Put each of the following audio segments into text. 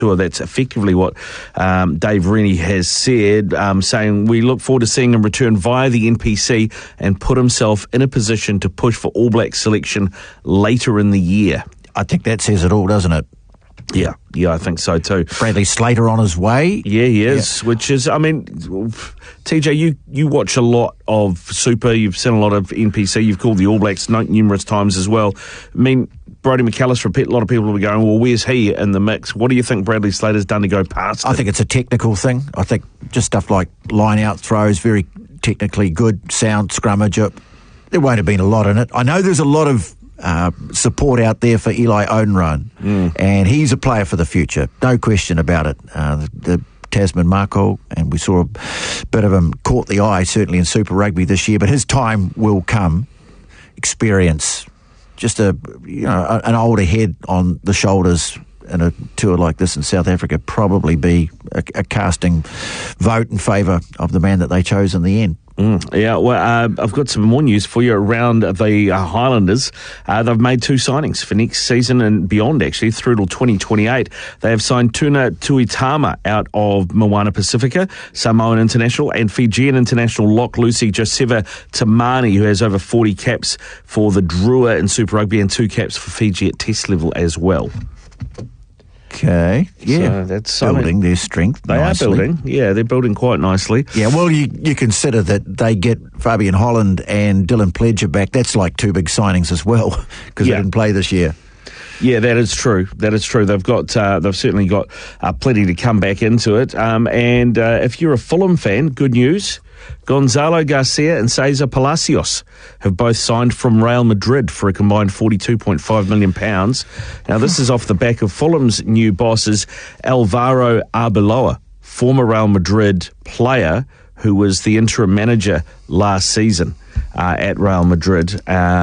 Sure, that's effectively what Dave Rennie has said, saying we look forward to seeing him return via the NPC and put himself in a position to push for All Black selection later in the year. I think that says it all, doesn't it? Yeah, I think so too. Bradley Slater on his way. Yeah, he is, which is, I mean, TJ, you watch a lot of Super, you've seen a lot of NPC, you've called the All Blacks numerous times as well. I mean, Brodie McAllister, a lot of people will be going, well, where's he in the mix? What do you think Bradley Slater's done to go past I think it's a technical thing. I think just stuff like line-out throws, very technically good, sound scrummage. There won't have been a lot in it. I know there's a lot of support out there for Eli Odenrone, and he's a player for the future, no question about it. The Tasman Mako, and we saw a bit of him caught the eye, certainly in Super Rugby this year, but his time will come. Experience, just an older head on the shoulders in a tour like this in South Africa, probably be a casting vote in favour of the man that they chose in the end. Yeah, well, I've got some more news for you around the Highlanders. They've made 2 signings for next season and beyond, actually, through till 2028. They have signed Tuna Tuitama out of Moana Pacifica, Samoan international, and Fijian international Lock Lucy Joseva Tamani, who has over 40 caps for the Drua in Super Rugby and 2 caps for Fiji at test level as well. Okay, yeah, so that's building their strength. They nicely. are building, yeah, they're building quite nicely. Yeah, well, you consider that they get Fabian Holland and Dylan Pledger back. That's like 2 big signings as well, because they didn't play this year. Yeah, that is true. They've certainly got plenty to come back into it. And if you're a Fulham fan, good news. Gonzalo Garcia and Cesar Palacios have both signed from Real Madrid for a combined £42.5 million. Now, this is off the back of Fulham's new bosses, Alvaro Arbeloa, former Real Madrid player who was the interim manager last season at Real Madrid.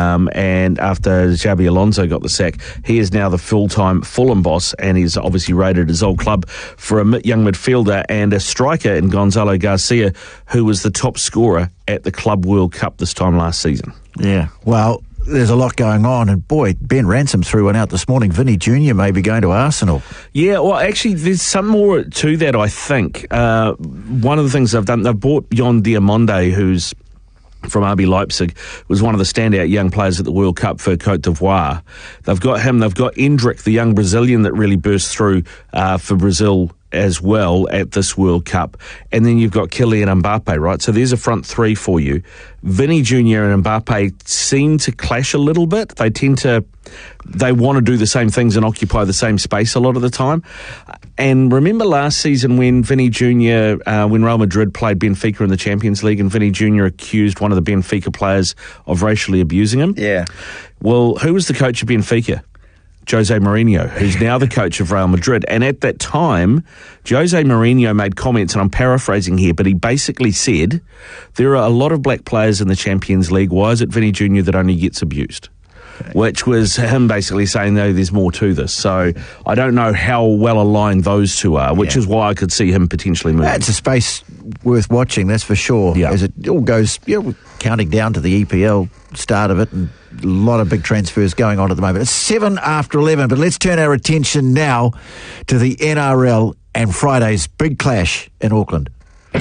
And after Xabi Alonso got the sack, he is now the full-time Fulham boss, and he's obviously rated his old club for a young midfielder and a striker in Gonzalo Garcia, who was the top scorer at the Club World Cup this time last season. Yeah, well, there's a lot going on, and boy, Ben Ransom threw one out this morning. Vinny Jr. may be going to Arsenal. Yeah, well, actually, there's some more to that, I think. One of the things they've done, they've bought Jon Diamonde, who's from RB Leipzig, was one of the standout young players at the World Cup for Côte d'Ivoire. They've got him, they've got Endrick, the young Brazilian that really burst through for Brazil as well at this World Cup. And then you've got Kylian Mbappe, right? So there's a front 3 for you. Vinny Jr. and Mbappe seem to clash a little bit. They want to do the same things and occupy the same space a lot of the time. And remember last season when Vinny Jr., when Real Madrid played Benfica in the Champions League, and Vinny Jr. accused one of the Benfica players of racially abusing him? Yeah. Well, who was the coach of Benfica? Jose Mourinho, who's now the coach of Real Madrid. And at that time, Jose Mourinho made comments, and I'm paraphrasing here, but he basically said, there are a lot of black players in the Champions League. Why is it Vinny Jr. that only gets abused? Okay. Which was him basically saying, no, there's more to this. So I don't know how well aligned those two are, which is why I could see him potentially moving. It's a space worth watching, that's for sure. Yeah. As it all goes, counting down to the EPL start of it, and a lot of big transfers going on at the moment. It's 7 after 11, but let's turn our attention now to the NRL and Friday's big clash in Auckland.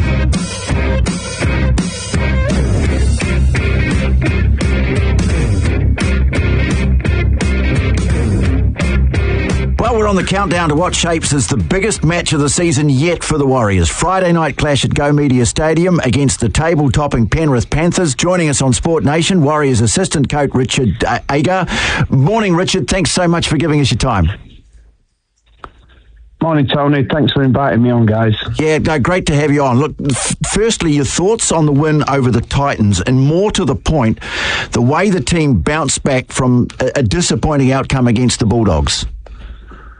Well, we're on the countdown to what shapes as the biggest match of the season yet for the Warriors. Friday night clash at Go Media Stadium against the table-topping Penrith Panthers. Joining us on Sport Nation, Warriors assistant coach Richard Agar. Morning, Richard. Thanks so much for giving us your time. Morning, Tony. Thanks for inviting me on, guys. Yeah, no, great to have you on. Look, firstly, your thoughts on the win over the Titans, and more to the point, the way the team bounced back from a disappointing outcome against the Bulldogs.